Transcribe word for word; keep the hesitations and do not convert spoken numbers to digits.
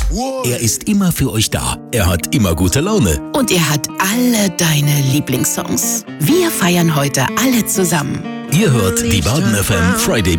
Er ist immer für euch da. Er hat immer gute Laune. Und er hat alle deine Lieblingssongs. Wir feiern heute alle zusammen. Ihr hört die Baden F M Friday